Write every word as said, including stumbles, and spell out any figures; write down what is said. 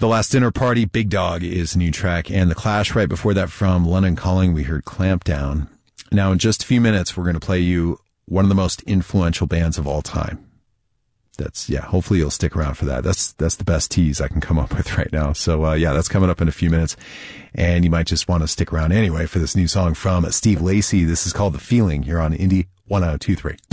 The Last Dinner Party, Big Dog is a new track, and The Clash right before that from London Calling, we heard Clamp Down. Now, in just a few minutes, we're going to play you one of the most influential bands of all time. That's, yeah, hopefully you'll stick around for that. That's, that's the best tease I can come up with right now. So, uh, yeah, that's coming up in a few minutes. And you might just want to stick around anyway for this new song from Steve Lacy. This is called The Feeling here on Indie one oh two three.